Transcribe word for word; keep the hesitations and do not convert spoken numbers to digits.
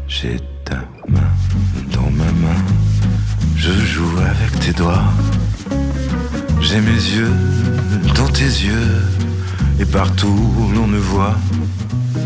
J'ai ta main dans ma main, je joue avec tes doigts. J'ai mes yeux dans tes yeux, et partout l'on me voit.